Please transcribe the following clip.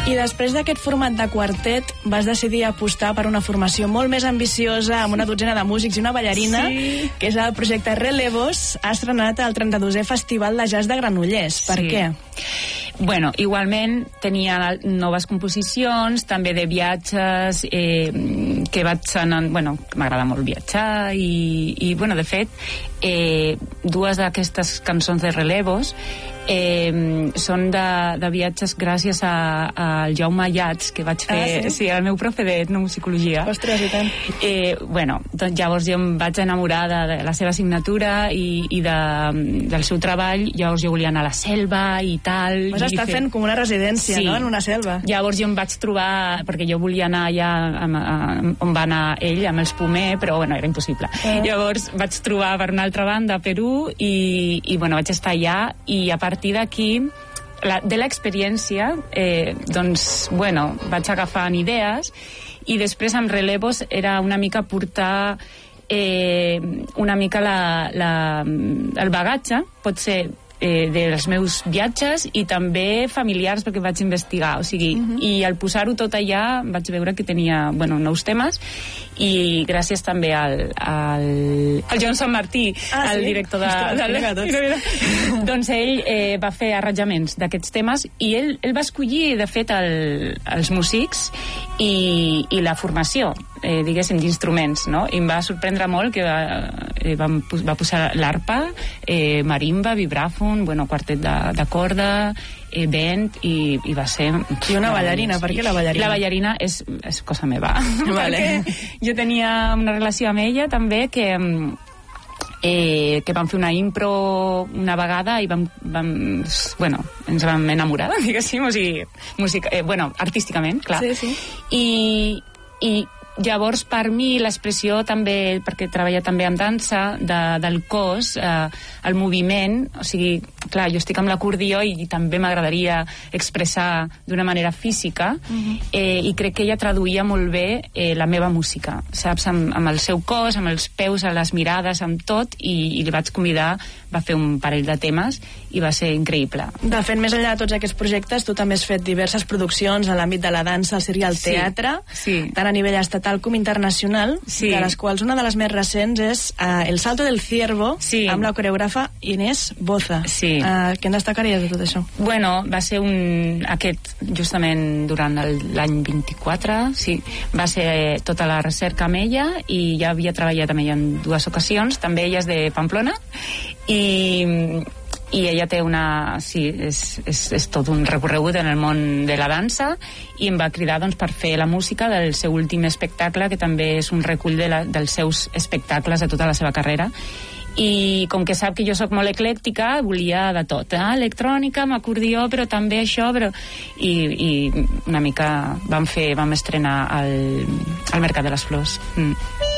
I després d'aquest format de quartet vas decidir apostar per una formació molt més ambiciosa, amb una dotzena de músics i una ballarina, que és el projecte Relevos. Ha estrenat el 32è Festival de Jazz de Granollers. Per què? Bueno, igualment tenia noves composicions, també de viatges, que vaig anar... Bueno, m'agrada molt viatjar i bueno, de fet, dues d'aquestes cançons de Relevos són de viatges gràcies al Jaume Ayats, que vaig fer, sí, el meu profe d'etnomusicologia. Ostres, i tant. Bueno, doncs llavors jo em vaig enamorar de la seva assignatura i del seu treball. Llavors jo volia anar a la selva i tal. Vas estar fent com una residència, no?, en una selva. Llavors jo em vaig trobar, perquè jo volia anar allà on va anar ell, amb els Pomer, però bueno, era impossible. Llavors vaig trobar per una altra banda a Perú i bueno, vaig estar allà i a partir d'aquí de l'experiència doncs bueno, vaig agafant idees i després amb Relevos era una mica portar una mica el bagatge, pot ser dels meus viatges i també familiars, perquè vaig investigar, o sigui, i al posar-ho tot allà vaig veure que tenia, bueno, nous temes, i gràcies també al Joan Sant Martí, el director doncs ell va fer arranjaments d'aquests temes i ell va escollir, de fet, els músics i la formació, diguéssim, d'instruments, no? I em va sorprendre molt que va posar l'arpa, marimba, vibràfon, bueno, quartet de corda, vent, i va ser... I una ballarina, per què la ballarina? La ballarina és cosa meva. Vale. Jo tenia una relació amb ella també que vam fer una impro una vegada i bueno, ens vam enamorar, diguéssim, o sigui, bueno, artísticament, clar. Sí, sí. I llavors, per mi, l'expressió també, perquè treballa també amb dansa, del cos, el moviment, o sigui, clar, jo estic amb l'acordió i també m'agradaria expressar d'una manera física, i crec que ella traduïa molt bé la meva música, saps? Amb el seu cos, amb els peus, amb les mirades, amb tot, i li vaig convidar, va fer un parell de temes i va ser increïble. De fet, més enllà de tots aquests projectes, tu també has fet diverses produccions en l'àmbit de la dansa, el circ i el teatre, tant a nivell estatal com internacional, de les quals una de les més recents és El Salto del Ciervo, amb la coreògrafa Inés Boza. Què en destacaries de tot això? Bueno, va ser aquest, justament durant l'any 24, va ser tota la recerca amb ella, i ja havia treballat amb ella en dues ocasions, també ella és de Pamplona, i ella té és tot un recorregut en el món de la dansa, i em va cridar doncs, per fer la música del seu últim espectacle, que també és un recull dels seus espectacles de tota la seva carrera. I com que sap que jo sóc molt eclèctica, volia de tot, electrònica, amb acordió, però també això, i una mica vam estrenar al Mercat de les Flors.